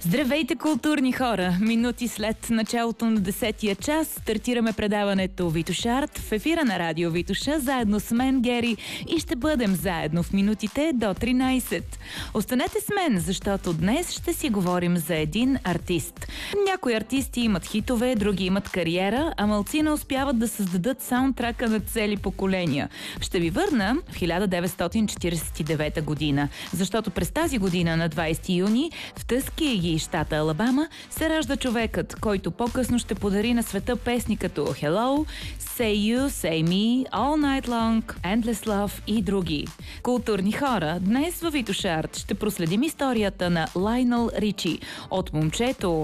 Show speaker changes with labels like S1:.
S1: Здравейте, културни хора! Минути след началото на 10-я час стартираме предаването Витошарт в ефира на радио Витоша, заедно с мен, Гери, и ще бъдем заедно в минутите до 13. Останете с мен, защото днес ще си говорим за един артист. Някои артисти имат хитове, други имат кариера, а малцина успяват да създадат саундтрака на цели поколения. Ще ви върна в 1949 година, защото през тази година на 20 юни в Тъскиеги, щата Алабама, се ражда човекът, който по-късно ще подари на света песни като Hello, Say You, Say Me, All Night Long, Endless Love и други. Културни хора, днес във Витошарт ще проследим историята на Лайнел Ричи. От момчето,